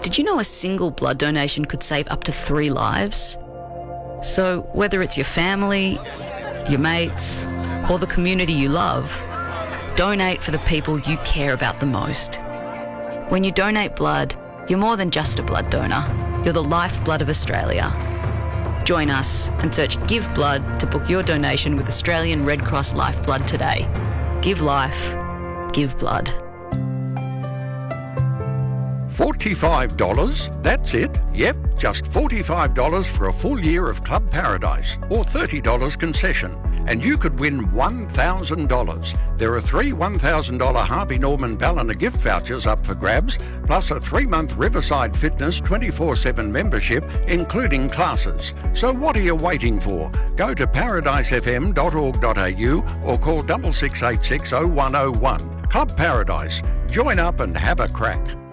Did you know a single blood donation could save up to 3 lives? So whether it's your family, your mates, or the community you love, donate for the people you care about the most. When you donate blood, you're more than just a blood donor. You're the lifeblood of Australia. Join us and search Give Blood to book your donation with Australian Red Cross Lifeblood today. Give life, give blood. $45? That's it. Yep, just $45 for a full year of Club Paradise, or $30 concession. And you could win $1,000. There are 3 $1,000 Harvey Norman Ballina gift vouchers up for grabs, plus a 3-month Riverside Fitness 24/7 membership, including classes. So what are you waiting for? Go to paradisefm.org.au or call 6686 0101. Club Paradise. Join up and have a crack.